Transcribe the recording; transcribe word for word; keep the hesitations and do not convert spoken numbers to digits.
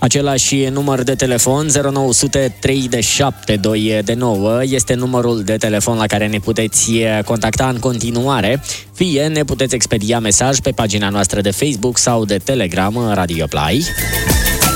Același număr de telefon, zero nouă zero zero trei șapte doi nouă, este numărul de telefon la care ne puteți contacta în continuare, fie ne puteți expedia mesaj pe pagina noastră de Facebook sau de Telegram Radio Play.